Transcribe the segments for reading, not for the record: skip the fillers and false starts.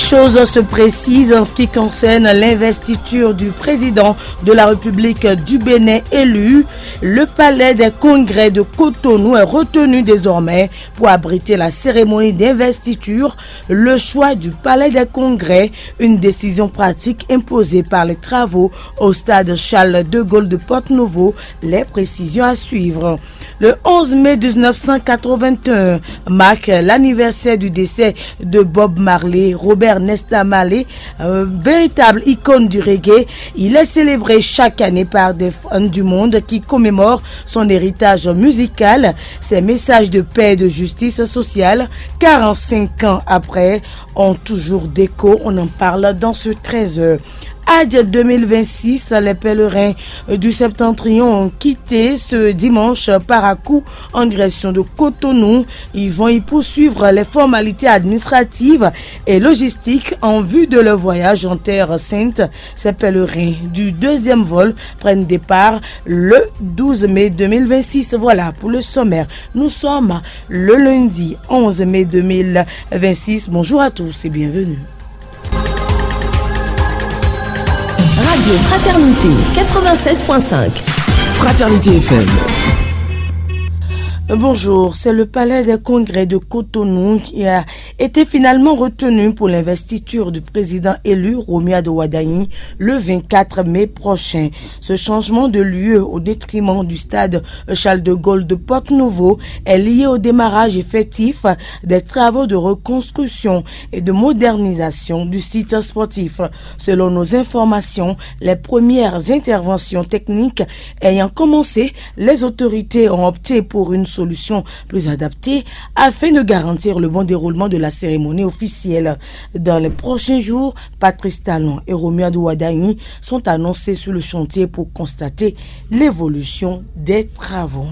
choses se précisent en ce qui concerne l'investiture du président de la République du Bénin élu. Le palais des congrès de Cotonou est retenu désormais pour abriter la cérémonie d'investiture. Le choix du palais des congrès, une décision pratique imposée par les travaux au stade Charles de Gaulle de Porte-Nouveau. Les précisions à suivre. Le 11 mai 1981 marque l'anniversaire du décès de Bob Marley. Robert Nesta Marley, véritable icône du reggae, il est célébré chaque année par des fans du monde qui commémorent son héritage musical, ses messages de paix et de justice sociale, 45 ans après, ont toujours d'écho. On en parle dans ce 13h. Hajj 2026, les pèlerins du Septentrion ont quitté ce dimanche Parakou en direction de Cotonou. Ils vont y poursuivre les formalités administratives et logistiques en vue de leur voyage en Terre Sainte. Ces pèlerins du deuxième vol prennent départ le 12 mai 2026. Voilà pour le sommaire. Nous sommes le lundi 11 mai 2026. Bonjour à tous et bienvenue. Radio Fraternité 96.5. Fraternité FM. Bonjour, c'est le palais des congrès de Cotonou qui a été finalement retenu pour l'investiture du président élu Romy Adouadani le 24 mai prochain. Ce changement de lieu au détriment du stade Charles de Gaulle de Porte-Nouveau est lié au démarrage effectif des travaux de reconstruction et de modernisation du site sportif. Selon nos informations, les premières interventions techniques ayant commencé, les autorités ont opté pour une solution plus adaptée afin de garantir le bon déroulement de la cérémonie officielle. Dans les prochains jours, Patrice Talon et Romy Adouadani sont annoncés sur le chantier pour constater l'évolution des travaux.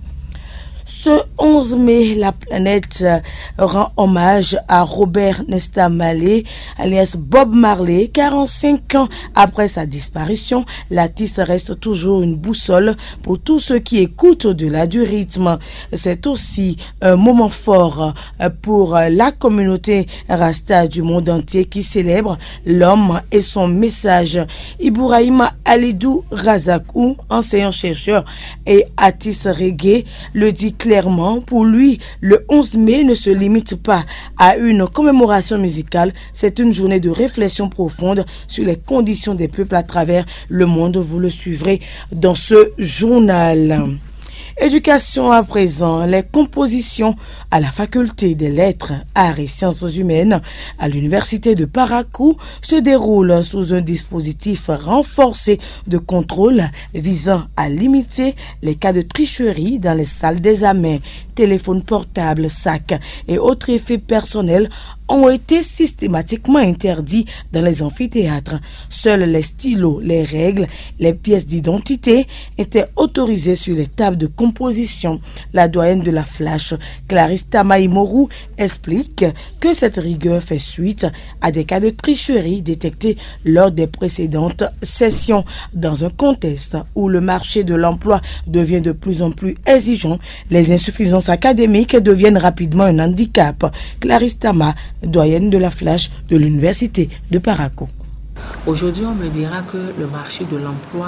Ce 11 mai, la planète rend hommage à Robert Nesta Marley, alias Bob Marley. 45 ans après sa disparition, l'artiste reste toujours une boussole pour tous ceux qui écoutent au-delà du rythme. C'est aussi un moment fort pour la communauté Rasta du monde entier qui célèbre l'homme et son message. Ibrahima Alidou Razakou, enseignant-chercheur et artiste reggae, le dit clairement. Pour lui, le 11 mai ne se limite pas à une commémoration musicale, c'est une journée de réflexion profonde sur les conditions des peuples à travers le monde. Vous le suivrez dans ce journal. Éducation à présent, les compositions à la faculté des lettres, arts et sciences humaines à l'université de Parakou se déroulent sous un dispositif renforcé de contrôle visant à limiter les cas de tricherie dans les salles d'examen. Téléphones portables, sacs et autres effets personnels ont été systématiquement interdits dans les amphithéâtres. Seuls les stylos, les règles, les pièces d'identité étaient autorisées sur les tables de composition. La doyenne de la Flash, Clarisse Tamaïmorou, explique que cette rigueur fait suite à des cas de tricherie détectés lors des précédentes sessions. Dans un contexte où le marché de l'emploi devient de plus en plus exigeant, les insuffisances académiques deviennent rapidement un handicap. Clarisse Tama, doyenne de la Flash de l'université de Parakou. Aujourd'hui, on me dira que le marché de l'emploi,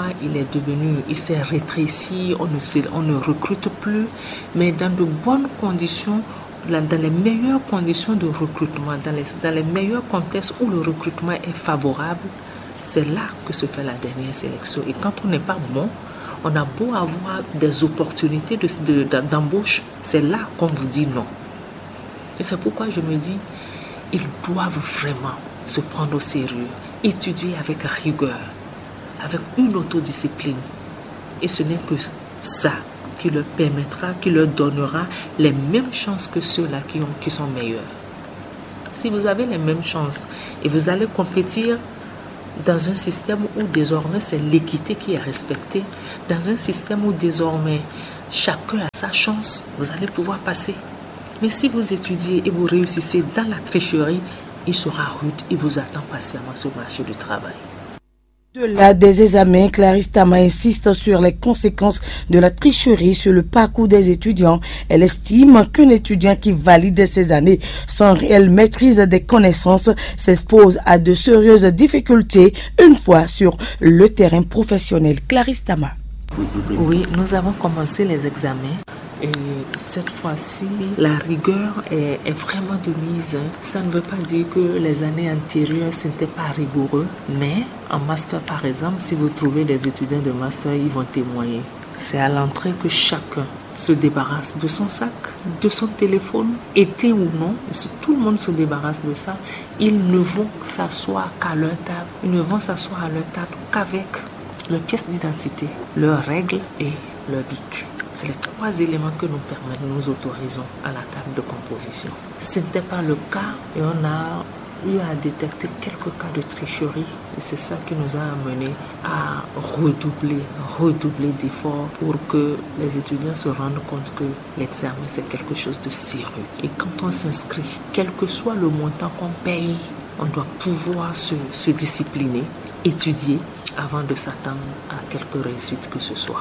il s'est rétréci, on ne recrute plus, mais dans de bonnes conditions, dans les meilleures conditions de recrutement, dans les meilleurs contextes où le recrutement est favorable, c'est là que se fait la dernière sélection. Et quand on n'est pas bon, on a beau avoir des opportunités d'embauche, c'est là qu'on vous dit non. Et c'est pourquoi je me dis, ils doivent vraiment se prendre au sérieux, étudier avec rigueur, avec une autodiscipline. Et ce n'est que ça qui leur permettra, qui leur donnera les mêmes chances que ceux-là qui sont meilleurs. Si vous avez les mêmes chances et vous allez compétir dans un système où désormais c'est l'équité qui est respectée, dans un système où désormais chacun a sa chance, vous allez pouvoir passer. Mais si vous étudiez et vous réussissez dans la tricherie, il sera rude, il vous attend patiemment sur le marché du travail. Au-delà des examens, Clarisse Tama insiste sur les conséquences de la tricherie sur le parcours des étudiants. Elle estime qu'un étudiant qui valide ses années sans réelle maîtrise des connaissances s'expose à de sérieuses difficultés une fois sur le terrain professionnel. Clarisse Tama. Oui, nous avons commencé les examens. Et cette fois-ci, la rigueur est vraiment de mise. Ça ne veut pas dire que les années antérieures, ce n'était pas rigoureux. Mais en master, par exemple, si vous trouvez des étudiants de master, ils vont témoigner. C'est à l'entrée que chacun se débarrasse de son sac, de son téléphone, été ou non. Si tout le monde se débarrasse de ça, ils ne vont s'asseoir qu'à leur table. Ils ne vont s'asseoir à leur table qu'avec leur pièce d'identité, leurs règles et leur bic. C'est les trois éléments que nous autorisons à la table de composition. Ce n'était pas le cas et on a eu à détecter quelques cas de tricherie. Et c'est ça qui nous a amené à redoubler d'efforts pour que les étudiants se rendent compte que l'examen, c'est quelque chose de sérieux. Et quand on s'inscrit, quel que soit le montant qu'on paye, on doit pouvoir se discipliner, étudier avant de s'attendre à quelque réussite que ce soit.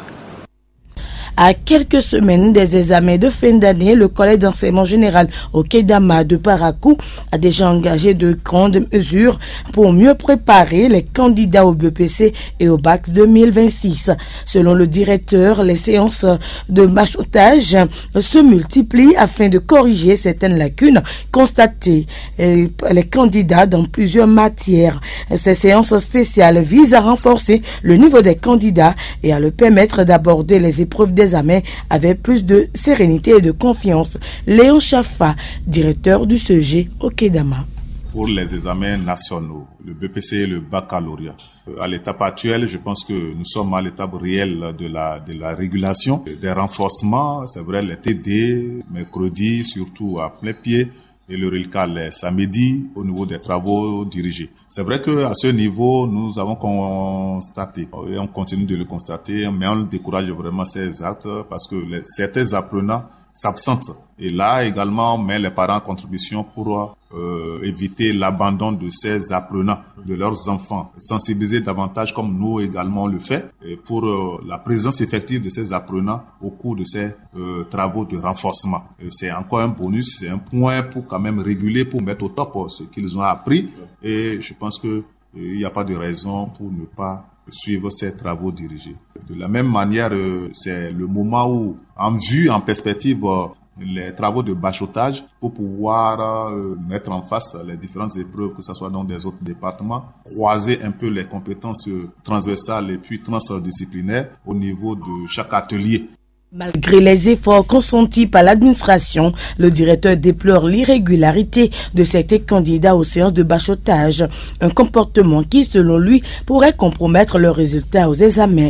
À quelques semaines des examens de fin d'année, le collège d'enseignement général au Kedama de Parakou a déjà engagé de grandes mesures pour mieux préparer les candidats au BEPC et au bac 2026. Selon le directeur, les séances de bachotage se multiplient afin de corriger certaines lacunes constatées les candidats dans plusieurs matières. Ces séances spéciales visent à renforcer le niveau des candidats et à leur permettre d'aborder les épreuves d'examen avec plus de sérénité et de confiance. Léon Chaffa, directeur du CEG au Kedama. Pour les examens nationaux, le BPC et le baccalauréat. À l'étape actuelle, je pense que nous sommes à l'étape réelle de la régulation, des renforcements, c'est vrai, les TD, mercredi, surtout à plein pied, et le RILCAL les samedis au niveau des travaux dirigés. C'est vrai que à ce niveau, nous avons constaté, et on continue de le constater, mais on décourage vraiment ces actes parce que certains apprenants s'absentent. Et là également, on met les parents en contribution pour éviter l'abandon de ces apprenants, de leurs enfants, sensibiliser davantage comme nous également on le fait, et pour la présence effective de ces apprenants au cours de ces travaux de renforcement. Et c'est encore un bonus, c'est un point pour quand même réguler, pour mettre au top ce qu'ils ont appris, et je pense que il n'y a pas de raison pour ne pas suivre ces travaux dirigés. De la même manière, c'est le moment où, en perspective, les travaux de bachotage pour pouvoir mettre en face les différentes épreuves, que ce soit dans des autres départements, croiser un peu les compétences transversales et puis transdisciplinaires au niveau de chaque atelier. Malgré les efforts consentis par l'administration, le directeur déplore l'irrégularité de certains candidats aux séances de bachotage, un comportement qui, selon lui, pourrait compromettre leurs résultats aux examens.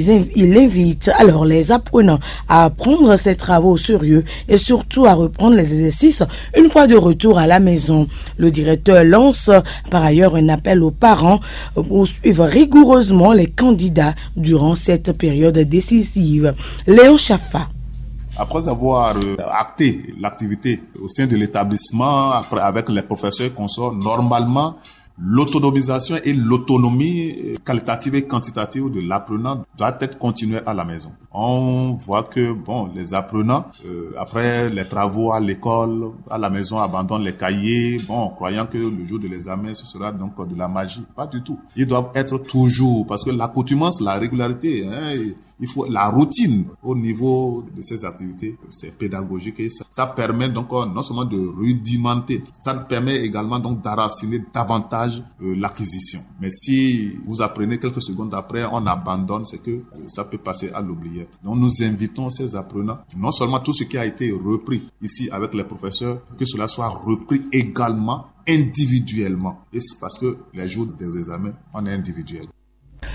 Il invite alors les apprenants à prendre ces travaux au sérieux et surtout à reprendre les exercices une fois de retour à la maison. Le directeur lance par ailleurs un appel aux parents pour suivre rigoureusement les candidats durant cette période décisive. Léon Chaffa. Après avoir acté l'activité au sein de l'établissement, après avec les professeurs consorts, normalement, l'autonomisation et l'autonomie qualitative et quantitative de l'apprenant doit être continuée à la maison. On voit que les apprenants, après les travaux à l'école, à la maison, abandonnent les cahiers, croyant que le jour de l'examen, ce sera donc de la magie. Pas du tout. Ils doivent être toujours, parce que l'accoutumance, la régularité, il faut la routine au niveau de ces activités, c'est pédagogique et ça permet donc non seulement de rudimenter, ça permet également donc d'enraciner davantage l'acquisition. Mais si vous apprenez quelques secondes après, on abandonne, c'est que ça peut passer à l'oubliette. Donc nous invitons ces apprenants, non seulement tout ce qui a été repris ici avec les professeurs, que cela soit repris également individuellement. Et c'est parce que les jours des examens, on est individuel.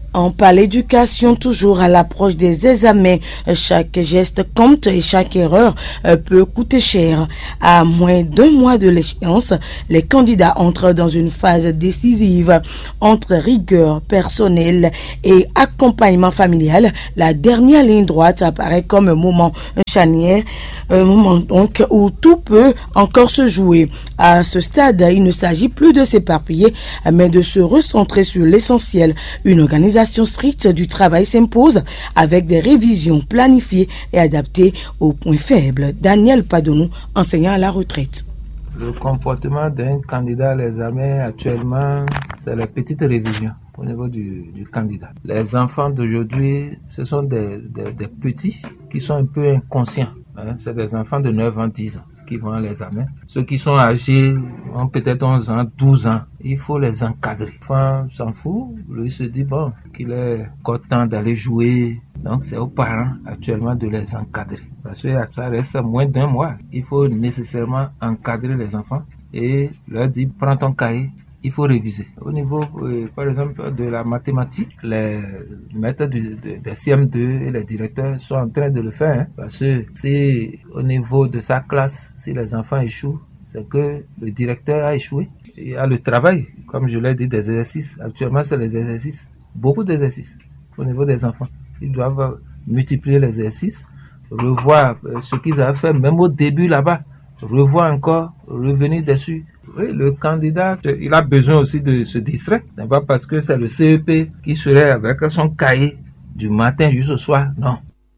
On parle éducation toujours à l'approche des examens. Chaque geste compte et chaque erreur peut coûter cher. À moins d'un mois de l'échéance, les candidats entrent dans une phase décisive. Entre rigueur personnelle et accompagnement familial, la dernière ligne droite apparaît comme un moment charnière, un moment donc où tout peut encore se jouer. À ce stade, il ne s'agit plus de s'éparpiller, mais de se recentrer sur l'essentiel. Une organisation stricte du travail s'impose avec des révisions planifiées et adaptées aux points faibles. Daniel Padonou, enseignant à la retraite. Le comportement d'un candidat à l'examen actuellement, c'est la petite révision au niveau du candidat. Les enfants d'aujourd'hui, ce sont des petits qui sont un peu inconscients. C'est des enfants de 9 ans, 10 ans qui vont à l'examen. Ceux qui sont âgés ont peut-être 11 ans, 12 ans. Il faut les encadrer. L'enfant s'en fout. Lui se dit bon, qu'il est encore temps d'aller jouer. Donc c'est aux parents actuellement de les encadrer. Parce que ça reste moins d'un mois. Il faut nécessairement encadrer les enfants et leur dire prends ton cahier. Il faut réviser. Au niveau, par exemple, de la mathématique, les maîtres des CM2 et les directeurs sont en train de le faire. Parce que c'est au niveau de sa classe, si les enfants échouent, c'est que le directeur a échoué. Il y a le travail, comme je l'ai dit, des exercices. Actuellement, c'est les exercices. Beaucoup d'exercices au niveau des enfants. Ils doivent multiplier les exercices, revoir ce qu'ils avaient fait, même au début là-bas. Revoir encore, revenir dessus. Oui, le candidat, il a besoin aussi de se distraire. Ce n'est pas parce que c'est le CEP qui serait avec son cahier du matin jusqu'au soir, non.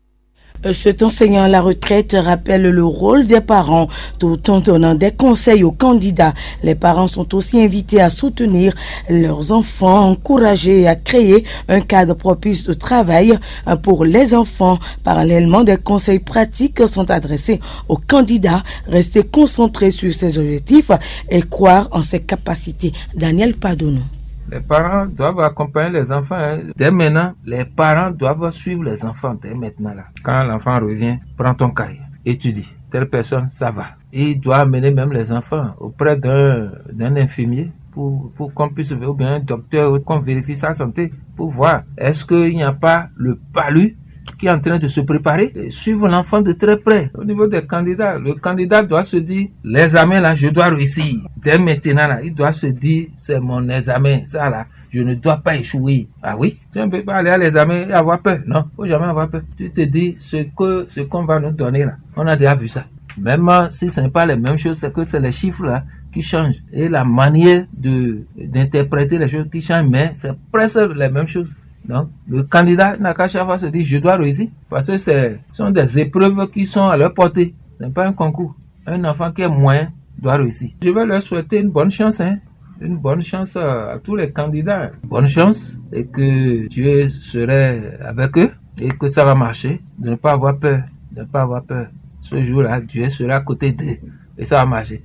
Cet enseignant à la retraite rappelle le rôle des parents tout en donnant des conseils aux candidats. Les parents sont aussi invités à soutenir leurs enfants, encourager à créer un cadre propice de travail pour les enfants. Parallèlement, des conseils pratiques sont adressés aux candidats. Rester concentrés sur ses objectifs et croire en ses capacités. Daniel Padonou. Les parents doivent accompagner les enfants. Dès maintenant, les parents doivent suivre les enfants dès maintenant. Là. Quand l'enfant revient, prends ton cahier, étudie. Telle personne, ça va. Et il doit amener même les enfants auprès d'un infirmier pour qu'on puisse, ou bien un docteur, qu'on vérifie sa santé pour voir est-ce qu'il n'y a pas le palu qui est en train de se préparer, suivre l'enfant de très près. Au niveau des candidats, le candidat doit se dire, l'examen là, je dois réussir. Dès maintenant là, il doit se dire, c'est mon examen, ça là, je ne dois pas échouer. Ah oui, tu ne peux pas aller à l'examen et avoir peur. Non, faut jamais avoir peur. Tu te dis, ce qu'on va nous donner là, on a déjà vu ça. Même si ce n'est pas les mêmes choses, c'est que c'est les chiffres là qui changent et la manière d'interpréter les choses qui changent, mais c'est presque les mêmes choses. Donc, le candidat n'a qu'à chaque fois se dire, je dois réussir. Parce que ce sont des épreuves qui sont à leur portée. Ce n'est pas un concours. Un enfant qui est moyen doit réussir. Je vais leur souhaiter une bonne chance, une bonne chance à tous les candidats. Bonne chance et que Dieu serait avec eux et que ça va marcher. De ne pas avoir peur. De ne pas avoir peur. Ce jour-là, Dieu sera à côté d'eux et ça va marcher.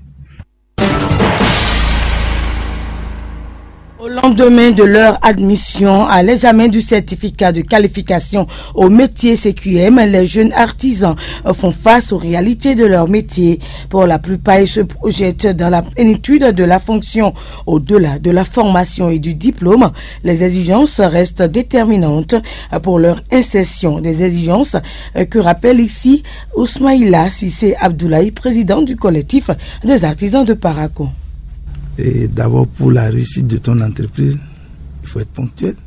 Au lendemain de leur admission à l'examen du certificat de qualification au métier CQM, les jeunes artisans font face aux réalités de leur métier. Pour la plupart, ils se projettent dans la plénitude de la fonction. Au-delà de la formation et du diplôme, les exigences restent déterminantes pour leur insertion. Des exigences que rappelle ici Ousmaïla Sissé Abdoulaye, président du collectif des artisans de Parakou. Et d'abord, pour la réussite de ton entreprise, il faut être ponctuel.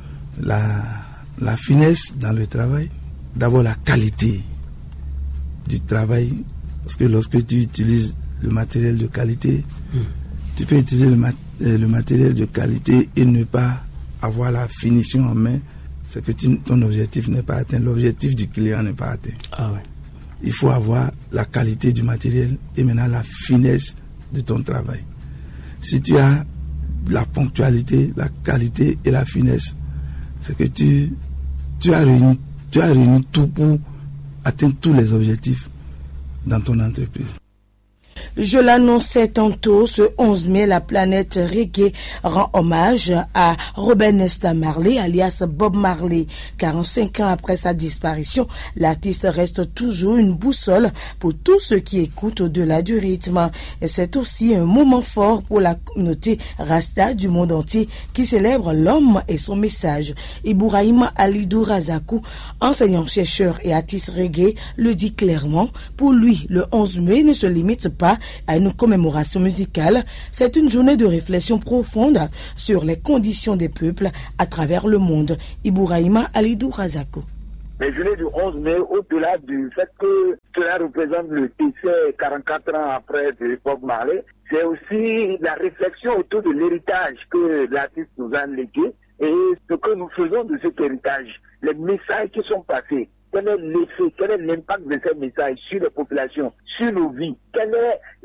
La finesse dans le travail. D'abord, la qualité du travail. Parce que lorsque tu utilises le matériel de qualité, tu peux utiliser le matériel de qualité et ne pas avoir la finition en main. C'est que ton objectif n'est pas atteint. L'objectif du client n'est pas atteint. Ah ouais. Il faut avoir la qualité du matériel et maintenant la finesse de ton travail. Si tu as la ponctualité, la qualité et la finesse, c'est que tu as réuni tout pour atteindre tous les objectifs dans ton entreprise. Je l'annonçais tantôt, ce 11 mai, la planète reggae rend hommage à Robert Nesta Marley, alias Bob Marley. 45 ans après sa disparition, l'artiste reste toujours une boussole pour tous ceux qui écoutent au-delà du rythme. Et c'est aussi un moment fort pour la communauté Rasta du monde entier qui célèbre l'homme et son message. Ibrahima Alidou Razakou, enseignant-chercheur et artiste reggae, le dit clairement. Pour lui, le 11 mai ne se limite pas à une commémoration musicale, c'est une journée de réflexion profonde sur les conditions des peuples à travers le monde. Ibrahima Alidou Razakou. Les journées du 11 mai, au-delà du fait que cela représente le décès 44 ans après de Bob Marley, c'est aussi la réflexion autour de l'héritage que l'artiste nous a légué et ce que nous faisons de cet héritage, les messages qui sont passés. Quel est l'effet, quel est l'impact de ces messages sur les populations, sur nos vies, quel est